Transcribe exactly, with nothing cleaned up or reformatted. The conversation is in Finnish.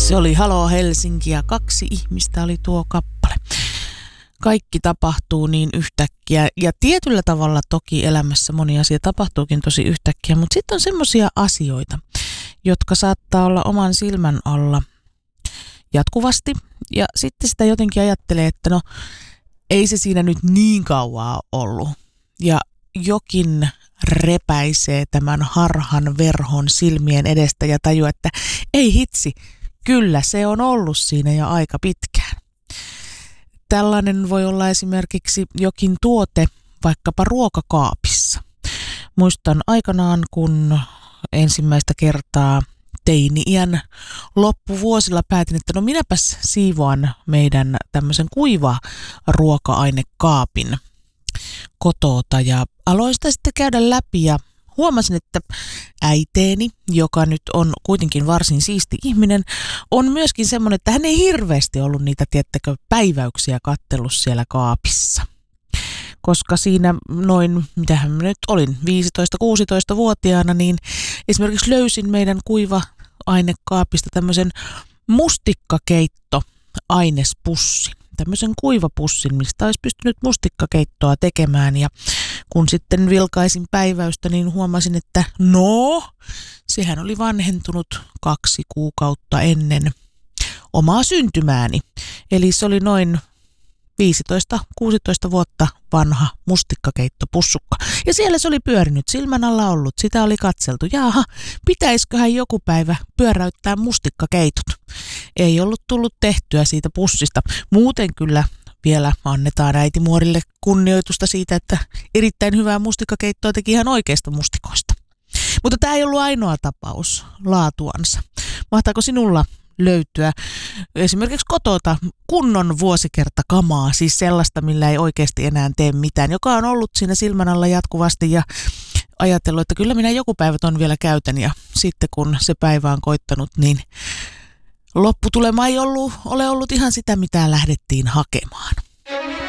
Se oli Haloo Helsinki ja kaksi ihmistä oli tuo kappale. Kaikki tapahtuu niin yhtäkkiä ja tietyllä tavalla toki elämässä moni asia tapahtuukin tosi yhtäkkiä, mutta sitten on semmoisia asioita, jotka saattaa olla oman silmän alla jatkuvasti ja sitten sitä jotenkin ajattelee, että no ei se siinä nyt niin kauaa ollut ja jokin repäisee tämän harhan verhon silmien edestä ja tajuaa, että ei hitsi, kyllä se on ollut siinä jo aika pitkään. Tällainen voi olla esimerkiksi jokin tuote vaikkapa ruokakaapissa. Muistan aikanaan, kun ensimmäistä kertaa teini-iän loppuvuosilla päätin, että no minäpäs siivoan meidän tämmöisen kuiva ruoka-ainekaapin kotoota ja aloin sitä sitten käydä läpi ja huomasin, että äiteeni, joka nyt on kuitenkin varsin siisti ihminen, on myöskin semmoinen, että hän ei hirveästi ollut niitä, tiettäkö, päiväyksiä kattellut siellä kaapissa. Koska siinä noin, mitähän mä nyt olin, viisitoista-kuusitoista-vuotiaana, niin esimerkiksi löysin meidän kuiva-ainekaapista tämmöisen mustikkakeitto-ainespussin. Tämmöisen kuivapussin, mistä olisi pystynyt mustikkakeittoa tekemään ja kun sitten vilkaisin päiväystä, niin huomasin, että no, sehän oli vanhentunut kaksi kuukautta ennen omaa syntymääni. Eli se oli noin viisitoista kuusitoista vuotta vanha mustikkakeittopussukka. Ja siellä se oli pyörinyt, silmän alla ollut, sitä oli katseltu. Jaaha, pitäisiköhän joku päivä pyöräyttää mustikkakeitot? Ei ollut tullut tehtyä siitä pussista. Muuten kyllä vielä annetaan äitimuorille kunnioitusta siitä, että erittäin hyvää mustikkakeittoa teki ihan oikeista mustikoista. Mutta tämä ei ollut ainoa tapaus laatuansa. Mahtaako sinulla löytyä esimerkiksi kotota kunnon vuosikertakamaa, siis sellaista, millä ei oikeasti enää tee mitään, joka on ollut siinä silmän alla jatkuvasti ja ajatellut, että kyllä minä joku päivä ton vielä käytän ja sitten kun se päivä on koittanut, niin lopputulema ei ollut, ole ollut ihan sitä, mitä lähdettiin hakemaan.